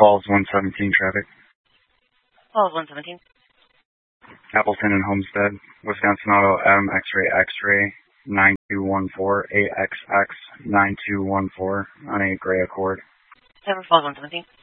Falls 117 traffic. Falls 117. Appleton and Homestead, Wisconsin Auto, Adam X-Ray X-Ray 9214 AXX 9214 on a gray Accord. Falls 117.